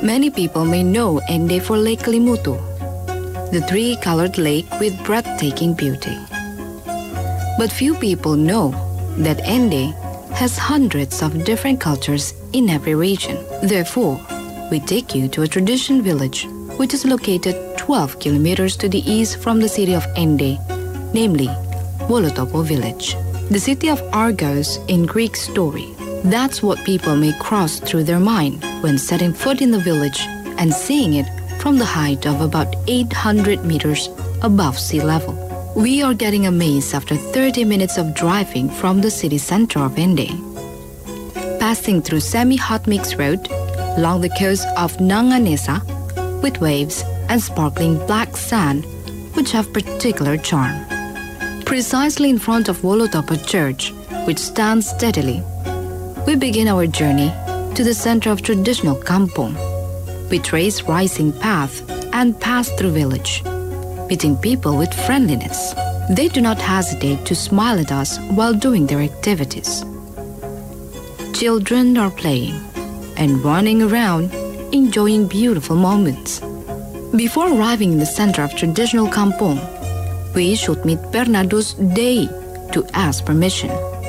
Many people may know Ende for Lake Kelimutu, the three-colored lake with breathtaking beauty. But few people know that Ende has hundreds of different cultures in every region. Therefore, we take you to a tradition village which is located 12 kilometers to the east from the city of Ende, namely Wolotopo village. The city of Argos in Greek story. That's what people may cross through their mind when setting foot in the village and seeing it from the height of about 800 meters above sea level. We are getting amazed after 30 minutes of driving from the city center of Ende. Passing through semi-hot mix road along the coast of Nanganesa with waves and sparkling black sand which have particular charm. Precisely in front of Wolotopo Church, which stands steadily, we begin our journey to the center of traditional kampong. We trace rising path and pass through village, meeting people with friendliness. They do not hesitate to smile at us while doing their activities. Children are playing and running around, enjoying beautiful moments. Before arriving in the center of traditional kampong, we should meet Bernardo's Day to ask permission.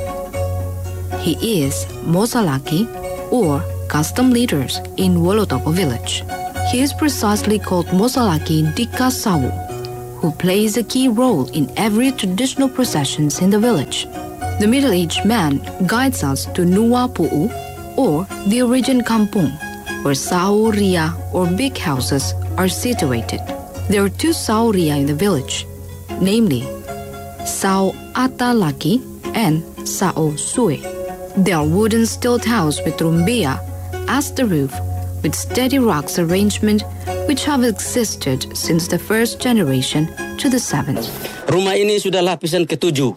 He is Mosalaki, or custom leaders in Wolotopo village. He is precisely called Mosalaki Dikasawu, who plays a key role in every traditional processions in the village. The middle-aged man guides us to Nuwa Pu'u, or the origin kampung, where sauria or big houses are situated. There are two sauria in the village, namely Sao Atalaki and Sao Sue. They are wooden stilt house with rumbia as the roof, with steady rocks arrangement which have existed since the first generation to the seventh. Rumah ini sudah lapisan ketujuh.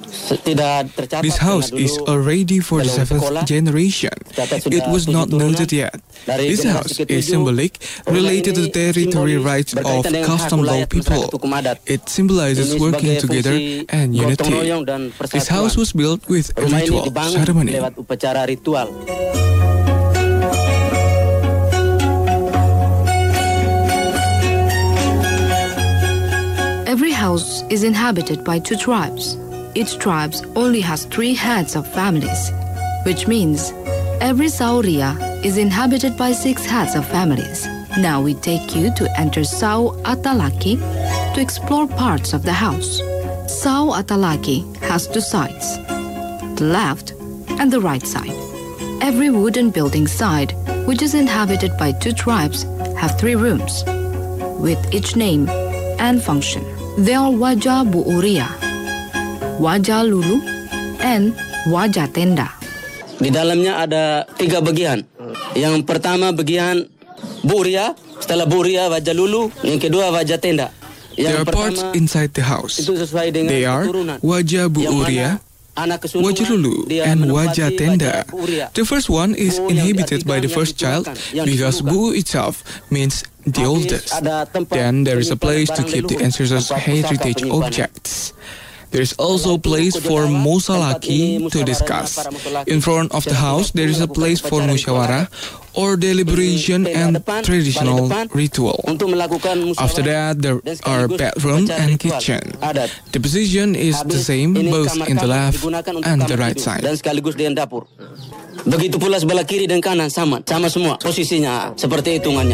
This house is already for the seventh generation. It was not noted yet. This house is symbolic related to the territory rights of custom law people. It symbolizes working together and unity. This house was built with a ritual ceremony. Every house is inhabited by two tribes. Each tribe only has 3 heads of families, which means every sauria is inhabited by 6 heads of families. Now we take you to enter Sao Atalaki to explore parts of the house. Sao Atalaki has 2 sides, the left and the right side. Every wooden building side, which is inhabited by 2 tribes, have 3 rooms, with each name and function. They are Wajah Buuria, Wajah Lulu, and Wajah Tenda. Di dalamnya ada 3 bagian. Yang pertama bagian Buria, setelah Buria Wajah Lulu, yang kedua Wajah Tenda. There are parts inside the house. They are Wajah Buuria, Wajah Lulu, and Wajah Tenda. The first one is inhabited by the first child because Bu itself means the oldest. Then there is a place to keep the ancestors' heritage objects. There is also a place for Mosalaki to discuss. In front of the house, there is a place for musyawarah or deliberation and traditional ritual. After that, there are bedroom and kitchen. The position is the same both in the left and the right side. Dan sekaligus di dapur. Begitu pula sebelah kiri dan kanan sama semua posisinya seperti hitungannya.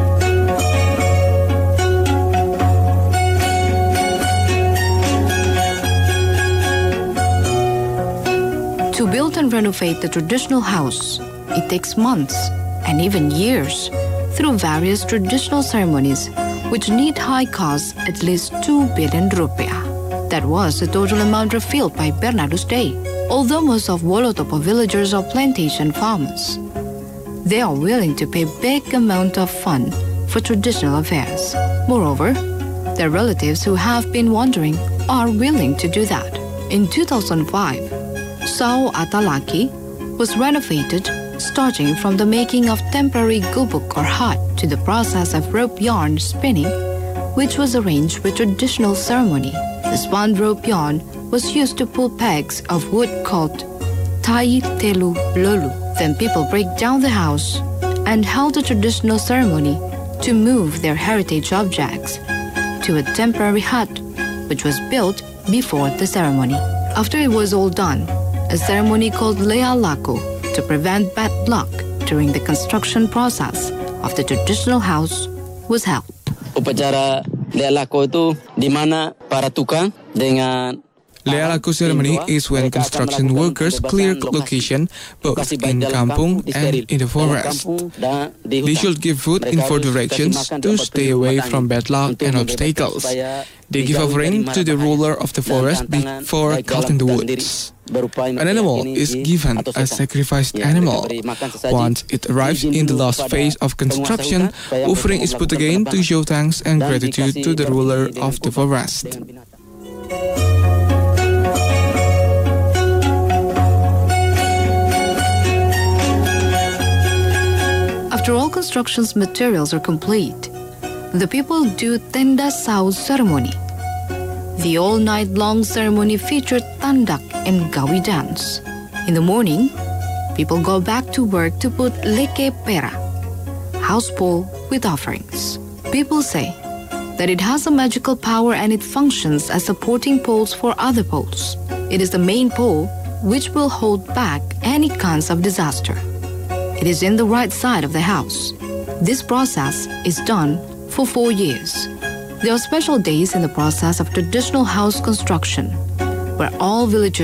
To build and renovate the traditional house, it takes months and even years through various traditional ceremonies which need high costs at least 2 billion rupiah. That was the total amount revealed by Bernardo's Day. Although most of Wolotopo villagers are plantation farmers, they are willing to pay big amount of fund for traditional affairs. Moreover, their relatives who have been wandering are willing to do that. In 2005, Sao Atalaki was renovated, starting from the making of temporary gubuk or hut to the process of rope yarn spinning, which was arranged with traditional ceremony. The spun rope yarn was used to pull pegs of wood called Tai Telu Lolu. Then people break down the house and held a traditional ceremony to move their heritage objects to a temporary hut which was built before the ceremony. After it was all done, a ceremony called Lea Laku to prevent bad luck during the construction process of the traditional house was held. Upacara Lea Laku itu di mana para tukang dengan Lea Laku ceremony is when construction workers clear location both in kampung and in the forest. They should give food in 4 directions to stay away from bad luck and obstacles. They give offering to the ruler of the forest before cutting the woods. An animal is given as sacrificed animal. Once it arrives in the last phase of construction, offering is put again to show thanks and gratitude to the ruler of the forest. After all construction's materials are complete, the people do Tenda Sau ceremony. The all-night-long ceremony featured tandak and gawi dance. In the morning, people go back to work to put leke pera, house pole with offerings. People say that it has a magical power and it functions as supporting poles for other poles. It is the main pole which will hold back any kinds of disaster. It is in the right side of the house. This process is done for 4 years. There are special days in the process of traditional house construction where all villagers